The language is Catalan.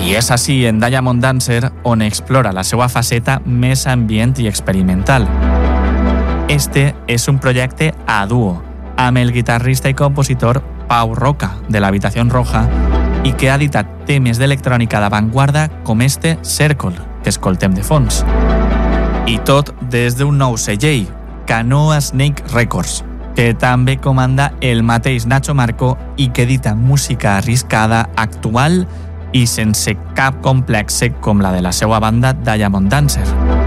I és així en Diamond Dancer on explora la seva faceta més ambient i experimental. Este és un projecte a duo amb el guitarrista i compositor Pau Roca, de l'Habitació Roja, i que ha editat temes d'electrònica d'avantguarda com este Circle, que escoltem de fons. I tot des d'un nou segell, Canoa Snake Records, que també comanda el mateix Nacho Marco i que edita música arriscada, actual i sense cap complexe com la de la seva banda Diamond Dancer.